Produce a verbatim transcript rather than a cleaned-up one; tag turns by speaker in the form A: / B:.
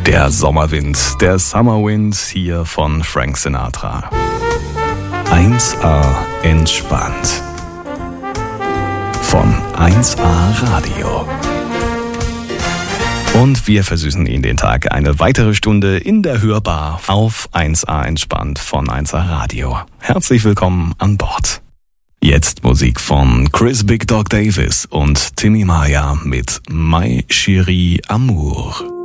A: Der Sommerwind, der Summerwind hier von Frank Sinatra. eins A entspannt. Von eins A Radio. Und wir versüßen Ihnen den Tag eine weitere Stunde in der Hörbar auf eins A entspannt von eins A Radio. Herzlich willkommen an Bord. Jetzt Musik von Chris Big Dog Davis und Timmy Maya mit My Chérie Amour.